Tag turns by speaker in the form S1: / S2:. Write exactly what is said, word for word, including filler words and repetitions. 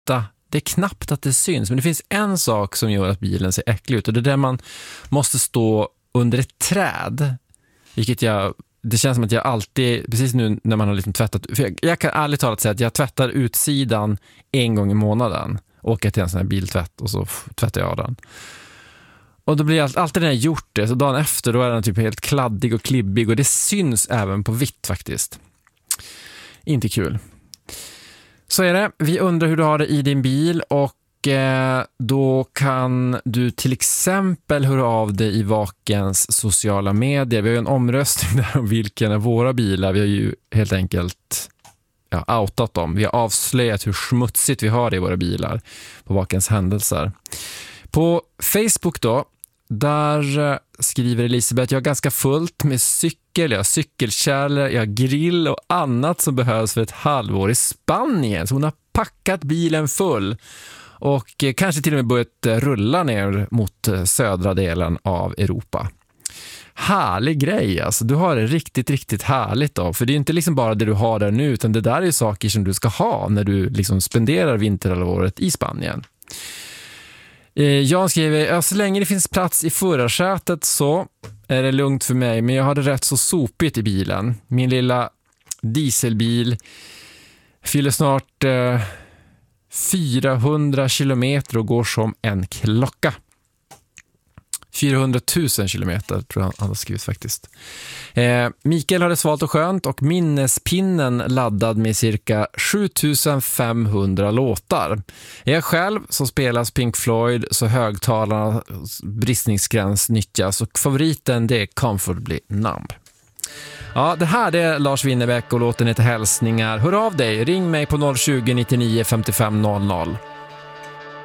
S1: ofta, det är knappt att det syns, men det finns en sak som gör att bilen ser äcklig ut, och det är där man måste stå under ett träd, vilket jag, det känns som att jag alltid, precis nu när man har liksom tvättat, för jag, jag kan ärligt talat säga att jag tvättar utsidan en gång i månaden, åker till en sån här biltvätt och så tvättar jag den. Och då blir allt, alltid när jag gjort det, så dagen efter då är den typ helt kladdig och klibbig, och det syns även på vitt faktiskt. Inte kul. Så är det. Vi undrar hur du har det i din bil, och eh, då kan du till exempel höra av dig i Vakens sociala medier. Vi har ju en omröstning där om vilken av våra bilar, vi har ju helt enkelt ja, outat dem. Vi har avslöjat hur smutsigt vi har det i våra bilar på Vakens händelser. På Facebook då, där skriver Elisabeth: jag har ganska fullt med cykel, jag har cykelkärlor, jag har grill och annat som behövs för ett halvår i Spanien. Så hon har packat bilen full och kanske till och med börjat rulla ner mot södra delen av Europa. Härlig grej, alltså. Du har det riktigt, riktigt härligt då. För det är inte liksom bara det du har där nu, utan det där är saker som du ska ha när du liksom spenderar vinterhalvåret i Spanien. Jan skriver: så länge det finns plats i förarsätet så är det lugnt för mig, men jag hade rätt så sopigt i bilen. Min lilla dieselbil fyller snart eh, fyrahundra kilometer och går som en klocka. fyrahundratusen kilometer tror jag han har skrivit faktiskt. Eh, Mikael har det svalt och skönt och minnespinnen laddad med cirka sjutusen femhundra låtar. Jag själv så spelas Pink Floyd så högtalarna bristningsgräns nyttjas, och favoriten det är Comfortably Numb. Ja, det här det är Lars Winnerbäck och låten heter Hälsningar. Hör av dig, ring mig på noll tjugo nittionio femtiofem noll noll.